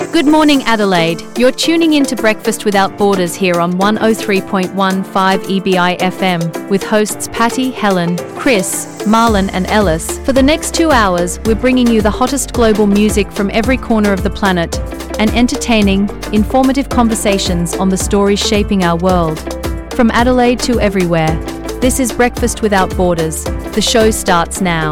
Good morning, Adelaide. You're tuning in to Breakfast Without Borders here on 103.15 EBI FM with hosts Patty, Helen, Chris, Marlon and Ellis. For the next 2 hours, we're bringing you the hottest global music from every corner of the planet and entertaining, informative conversations on the stories shaping our world. From Adelaide to everywhere, this is Breakfast Without Borders. The show starts now.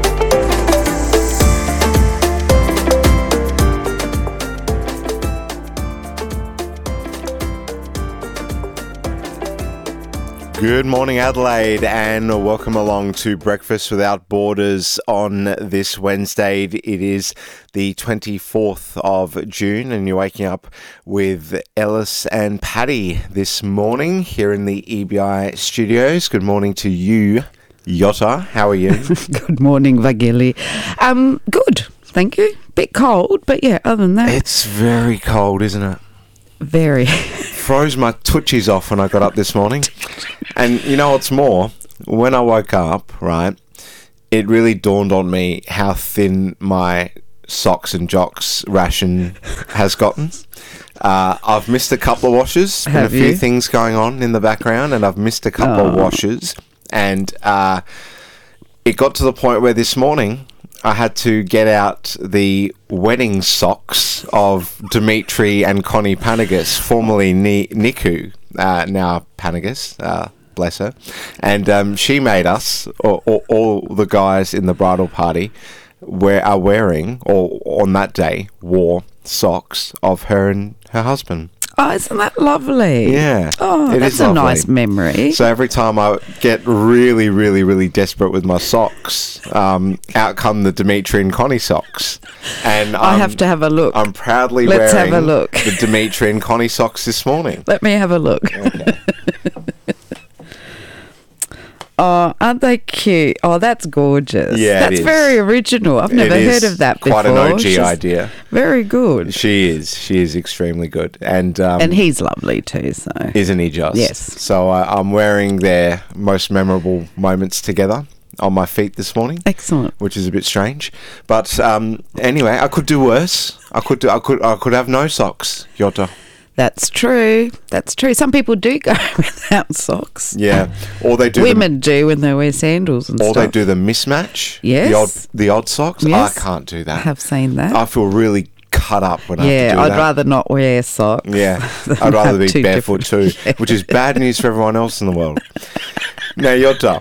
Good morning, Adelaide, and welcome along to Breakfast Without Borders on this Wednesday. It is the 24th of June, and you're waking up with Ellis and Patty this morning here in the EBI studios. Good morning to you, Yotta. How are you? Good morning, Vagili. Good, thank you. Bit cold, but yeah, other than that. It's very cold, isn't it? Very. Froze my tootsies off when I got up this morning. And you know what's more? When I woke up, right, it really dawned on me how thin my socks and jocks ration has gotten. I've missed a couple of washes. Have and a few you? things going on in the background, and I've missed a couple of washes. And it got to the point where this morning I had to get out the wedding socks of Dimitri and Connie Panagas, formerly Niku, now Panagas, bless her. And she made us, or all the guys in the bridal party, are wearing, or on that day, wore socks of her and her husband. Oh, isn't that lovely? Yeah. Oh, it that's is a lovely. nice memory. So every time I get really, really, really desperate with my socks, out come the Dimitri and Connie socks. And I have to have a look. I'm proudly Let's wearing have a look. the Dimitri and Connie socks this morning. Let me have a look. Okay. Oh, aren't they cute? Oh, that's gorgeous. Yeah, it that's is. very original. I've never heard of that before. Quite an OG She's idea. Very good. She is extremely good. And he's lovely too, so. isn't he just? Yes. So I'm wearing their most memorable moments together on my feet this morning. Excellent. Which is a bit strange, but anyway, I could do worse. I could have no socks, Yotta. That's true. That's true. Some people do go without socks. Yeah, or they do. Women do when they wear sandals and or stuff. they do the mismatch. Yes. The odd socks. Yes. I can't do that. I have seen that. I feel really cut up when I have to do I'd that. rather not wear socks. Yeah, than I'd rather have be two barefoot too, different which is bad news for everyone else in the world. Now, Yotta,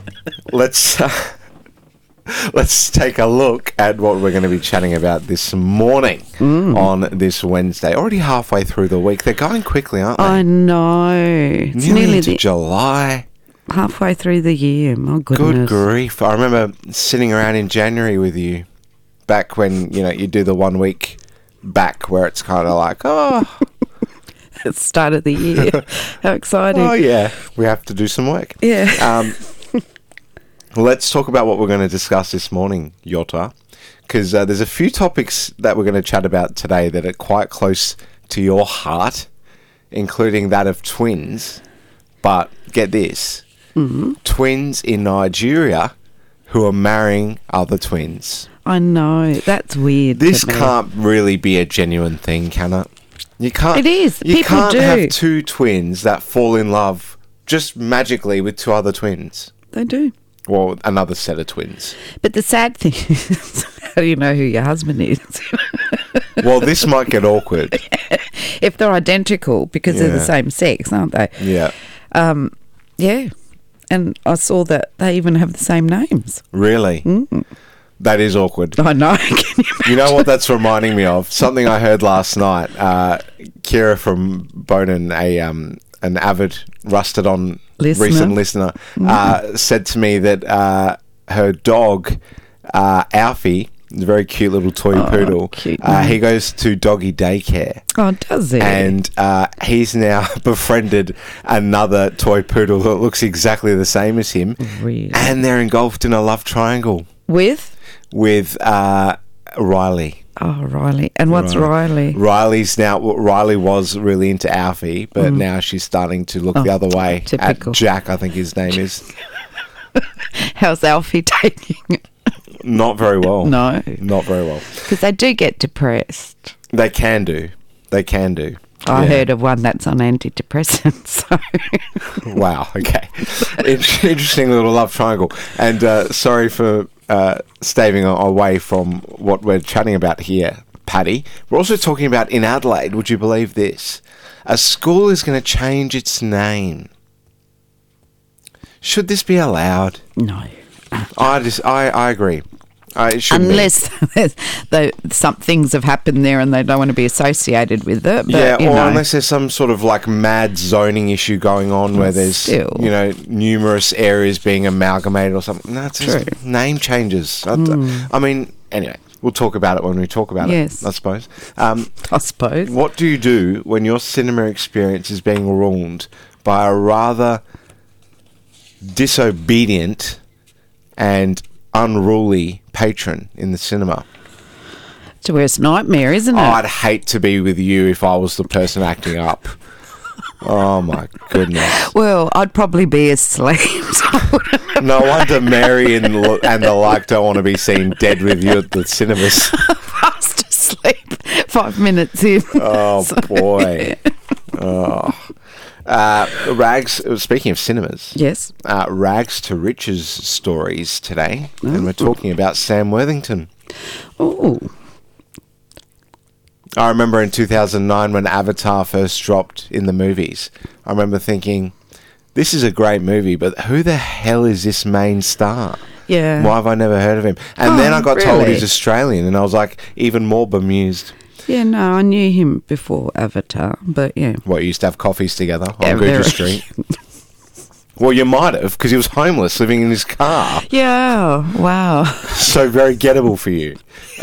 let's take a look at what we're going to be chatting about this morning on this Wednesday. Already halfway through the week. They're going quickly, aren't they? I know. It's Nearly nearly into July. halfway through the year. My Good goodness. grief. I remember sitting around in January with you back when, you do the 1 week back where it's kind of like, It's the start of the year. How exciting. oh yeah, we have to do some work. Yeah. Let's talk about what we're going to discuss this morning, Yotta, because there's a few topics that we're going to chat about today that are quite close to your heart, including that of twins. But get this, twins in Nigeria who are marrying other twins. I know. That's weird. This to me. can't really be a genuine thing, can it? You can't. It is. You People can't do. have two twins that fall in love just magically with two other twins. They do. Well, another set of twins. But the sad thing is, how do you know who your husband is? Well, this might get awkward. If they're identical, because they're the Yeah. same sex, aren't they? Yeah. Yeah. And I saw that they even have the same names. Really? That is awkward. I know. Can you imagine? You know what that's reminding me of? Something I heard last night. Kira from Bonin, an avid rusted on recent listener, said to me that her dog, Alfie, is a very cute little toy poodle. Cute He goes to doggy daycare. Oh, does he? And he's now befriended another toy poodle that looks exactly the same as him. Really? And they're engulfed in a love triangle With? Riley. Oh, Riley. And what's Riley? Riley was really into Alfie, but now she's starting to look the other way typical. at Jack, I think his name is. How's Alfie taking it? Not very well. No. Not very well. Because they do get depressed. They can do. They can do. I Yeah. heard of one that's on antidepressants. So. Wow. Okay. Interesting little love triangle. And sorry for staving away from what we're chatting about here, Patty. We're also talking about in Adelaide. Would you believe this? A school is going to change its name. Should this be allowed? No. I agree. It shouldn't be. Unless some things have happened there and they don't want to be associated with it. But, Yeah, you or know. unless there's some sort of like mad zoning issue going on where there's, Still. numerous areas being amalgamated or something. No, it's just True. name changes. I mean, anyway, we'll talk about it when we talk about Yes. it, I suppose. I suppose. What do you do when your cinema experience is being ruined by a rather disobedient and unruly patron in the cinema? It's a worst nightmare, isn't it? I'd hate to be with you if I was the person acting up. Oh my goodness. Well, I'd probably be asleep. So I wouldn't No wonder Mary and the like don't want to be seen dead with you at the cinemas. fast asleep 5 minutes in. Oh boy. Rags, speaking of cinemas, Yes. Rags to Riches stories today, and we're talking about Sam Worthington. Oh, I remember in 2009 when Avatar first dropped in the movies, I remember thinking, this is a great movie, but who the hell is this main star? yeah. Why have I never heard of him? And then I got told really? he's Australian, and I was like, even more bemused. Yeah, no, I knew him before Avatar, but yeah. What, you used to have coffees together on Yeah, Guja very. Street? Well, you might have, because he was homeless, living in his car. Yeah, wow. So very gettable for you.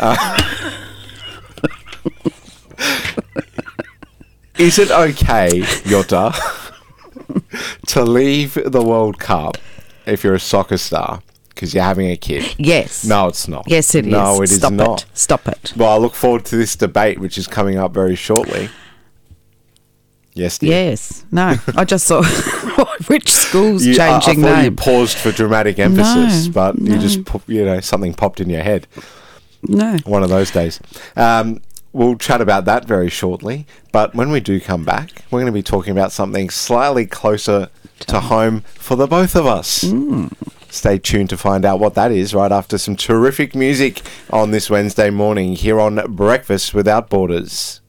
Is it okay, Yotta, to leave the World Cup if you're a soccer star because you're having a kid? Yes. No, it's not. Yes, it is. No, it is Stop not. it. Stop it. Well, I look forward to this debate, which is coming up very shortly. Yes, dear. Yes. No, I just saw which school's I changing thought you name. paused for dramatic emphasis, No, but you no. just, something popped in your head. No. One of those days. We'll chat about that very shortly. But when we do come back, we're going to be talking about something slightly closer to home for the both of us. Stay tuned to find out what that is right after some terrific music on this Wednesday morning here on Breakfast Without Borders.